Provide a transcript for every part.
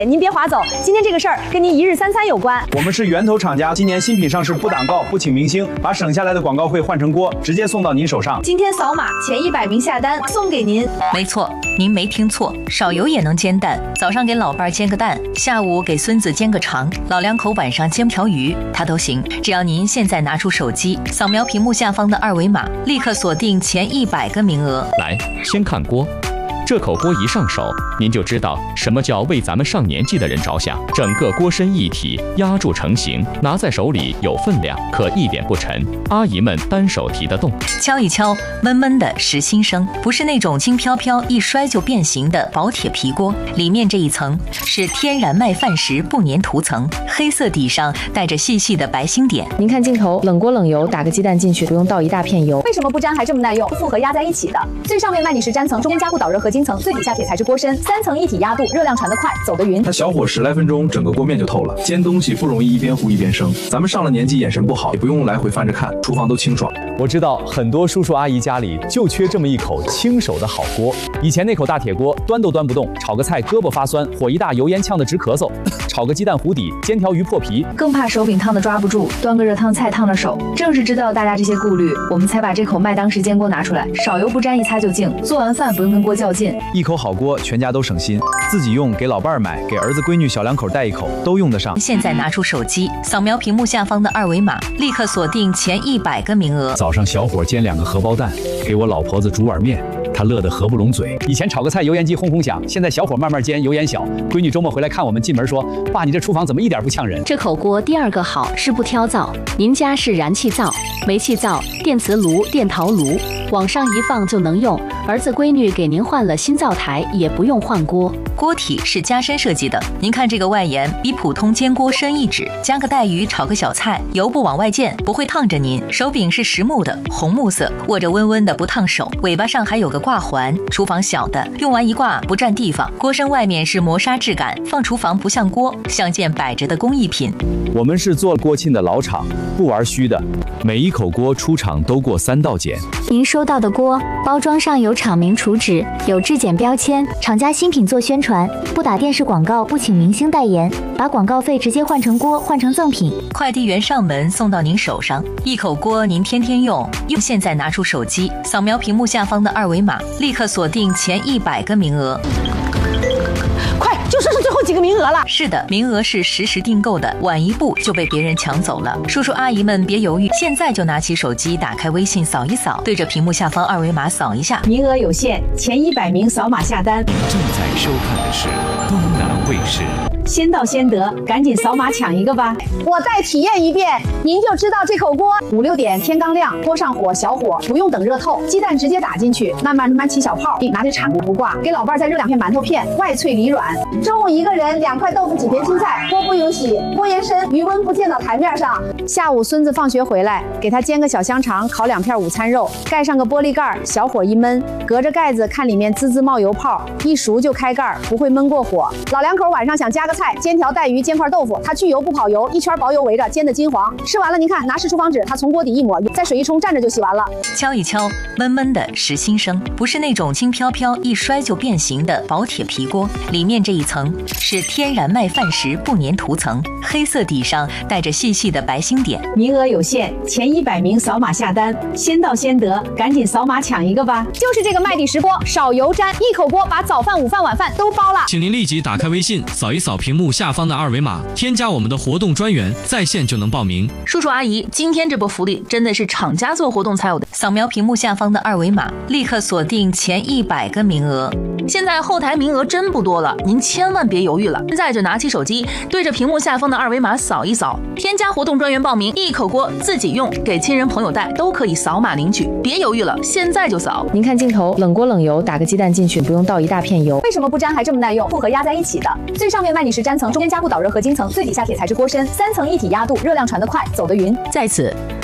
您别划走，今天这个事儿跟您一日三餐有关。 我们是源头厂家，今年新品上市不挡告，不请明星，把省下来的广告费换成锅，直接送到您手上。 今天扫码前100名下单送给您。 没错，您没听错，少油也能煎蛋。早上给老伴儿煎个蛋，下午给孙子煎个肠，老两口晚上煎条鱼，它都行。只要您现在拿出手机，扫描屏幕下方的2维码，立刻锁定前100个名额。 来，先看锅。这口锅一上手，您就知道什么叫为咱们上年纪的人着想。整个锅身一体，压铸成型，拿在手里有分量，可一点不沉。阿姨们单手提得动。 敲一敲，闷闷的实心声，不是那种轻飘飘一摔就变形的薄铁皮锅，里面这一层是天然麦饭石不粘涂层，黑色底上带着细细的白星点。 您看镜头，冷锅冷油，打个鸡蛋进去，不用倒一大片油。 为什么不粘还这么耐用？复合压在一起的，最上面麦底石粘层，中间加固导热合金层，最底下铁材质锅身，3层一体压镀，热量传得快，走得匀。 它小火10来分钟，整个锅面就透了。煎东西不容易一边糊一边生，咱们上了年纪眼神不好，也不用来回翻着看，厨房都清爽。 我知道很多叔叔阿姨家里就缺这么一口轻手的好锅。以前那口大铁锅端都端不动，炒个菜胳膊发酸，火一大油烟呛得直咳嗽，炒个鸡蛋糊底，煎条鱼破皮， 更怕手柄烫得抓不住，端个热汤菜烫了手。正是知道大家这些顾虑，我们才把这口麦当石煎锅拿出来，少油不沾，一擦就净。做完饭不用跟锅较劲， 一口好锅，全家都省心。自己用，给老伴儿买，给儿子闺女小两口带一口，都用得上。 现在拿出手机，扫描屏幕下方的2维码，立刻锁定前100个名额。 早上小火煎2个荷包蛋，给我老婆子煮碗面，她乐得合不拢嘴。以前炒个菜油烟机轰轰响，现在小火慢慢煎，油烟小。闺女周末回来看我们，进门说：“爸，你这厨房怎么一点不呛人？” 这口锅第2个好是不挑灶，您家是燃气灶、煤气灶、电磁炉、电陶炉，往上一放就能用。儿子闺女给您换了新灶台，也不用换锅。 锅体是加深设计的，您看这个外沿比普通煎锅深1指，加个带鱼炒个小菜，油不往外溅，不会烫着您。手柄是实木的，红木色，握着温温的不烫手。尾巴上还有个挂环，厨房小的，用完一挂不占地方。锅身外面是磨砂质感，放厨房不像锅，像件摆着的工艺品。 我们是做锅磬的老厂，不玩虚的，每一口锅出厂都过3道检。 您收到的锅包装上有厂名厨址，有质检标签，厂家新品做宣传，不打电视广告，不请明星代言，把广告费直接换成锅，换成赠品。 快递员上门送到您手上，一口锅您天天用。现在拿出手机，扫描屏幕下方的2维码，立刻锁定前100个名额。 快，就剩最后几个名额了。 是的，名额是实时订购的，晚一步就被别人抢走了。叔叔阿姨们别犹豫，现在就拿起手机，打开微信扫一扫，对着屏幕下方2维码扫一下。 名额有限，前100名扫码下单。 正在收看的是东南卫视。 先到先得，赶紧扫码抢一个吧！我再体验一遍，您就知道这口锅。5、6点天刚亮，锅上火小火，不用等热透，鸡蛋直接打进去，慢慢起小泡，拿着铲子不挂，给老伴再热2片馒头片，外脆里软。中午一个人2块豆腐几片青菜，锅不用洗，锅沿深，余温不溅到台面上。下午孙子放学回来，给他煎个小香肠，烤2片午餐肉，盖上个玻璃盖，小火一焖，隔着盖子看里面滋滋冒油泡，一熟就开盖，不会焖过火。老两口晚上想加个菜，煎条带鱼，煎块豆腐，它去油不跑油，一圈薄油围着，煎得金黄。吃完了您看，拿湿厨房纸，它从锅底一抹，再水一冲，蘸着就洗完了。 敲一敲，闷闷的实心声，不是那种轻飘飘一摔就变形的薄铁皮锅，里面这一层是天然麦饭石不粘涂层，黑色底上带着细细的白星点。 名额有限，前100名扫码下单，先到先得，赶紧扫码抢一个吧！就是这个麦底石锅，少油粘，一口锅把早饭、午饭、晚饭都包了。 请您立即打开微信，扫一扫屏幕下方的2维码，添加我们的活动专员，在线就能报名。 叔叔阿姨，今天这波福利真的是厂家做活动才有的。 扫描屏幕下方的2维码，立刻锁定前100个名额。 现在后台名额真不多了，您千万别犹豫了，现在就拿起手机，对着屏幕下方的2维码扫一扫，添加活动专员报名，一口锅自己用，给亲人朋友带都可以扫码领取，别犹豫了，现在就扫。 您看镜头，冷锅冷油，打个鸡蛋进去，不用倒一大片油。 为什么不粘还这么耐用？复合压在一起的，最上面麦底石粘层，中间加固导热合金层，最底下铁材质锅身，3层一体压镀，热量传得快，走得匀。 在此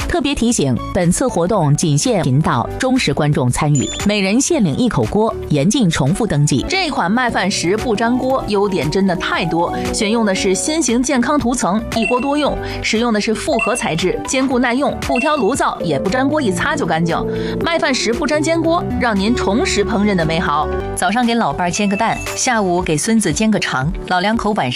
特别提醒，本次活动仅限频道忠实观众参与，每人限领1口锅，严禁重复登记。这款麦饭石不粘锅优点真的太多，选用的是新型健康涂层，一锅多用，使用的是复合材质，坚固耐用，不挑炉灶，也不粘锅，一擦就干净。麦饭石不粘煎锅，让您重拾烹饪的美好。 早上给老伴儿煎个蛋，下午给孙子煎个肠，老两口晚上